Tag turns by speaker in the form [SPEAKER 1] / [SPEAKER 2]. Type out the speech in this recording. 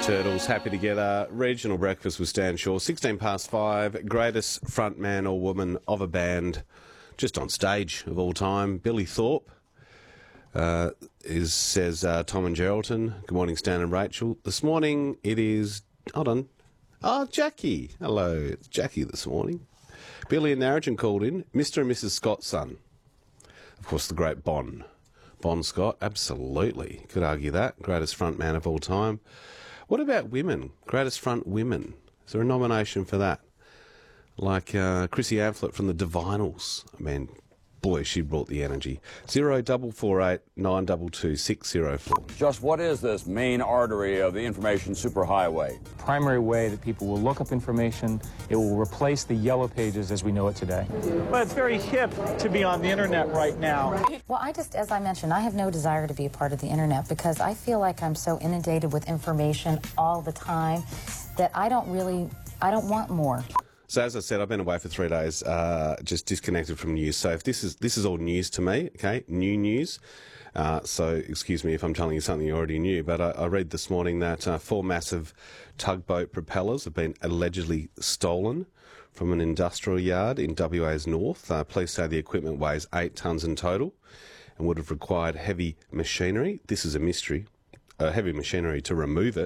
[SPEAKER 1] Turtles, happy together. Regional breakfast with Stan Shaw. 16 past 5. Greatest frontman or woman of a band, just on stage of all time. Billy Thorpe says Tom and Geraldton. Good morning, Stan and Rachel. This morning it is. Hold on. Oh, Jackie. Hello, it's Jackie this morning. Billy and Narrogin called in. Mr. and Mrs. Scott's son. Of course, the great Bon Scott. Absolutely. Could argue that. Greatest frontman of all time. What about women? Greatest front women? Is there a nomination for that? Like Chrissy Amphlett from the Divinals. I mean, boy, she brought the energy. 0448 922 604.
[SPEAKER 2] Just what is this main artery of the information superhighway?
[SPEAKER 3] Primary way that people will look up information. It will replace the yellow pages as we know it today.
[SPEAKER 4] Well, it's very hip to be on the internet right now.
[SPEAKER 5] Well, as I mentioned, I have no desire to be a part of the internet because I feel like I'm so inundated with information all the time that I don't want more.
[SPEAKER 1] So as I said, I've been away for 3 days, just disconnected from news. So if this is all news to me, okay, new news. So excuse me if I'm telling you something you already knew, but I read this morning that 4 massive tugboat propellers have been allegedly stolen from an industrial yard in WA's north. Police say the equipment weighs 8 tonnes in total and would have required heavy machinery. This is a mystery. Heavy machinery to remove it.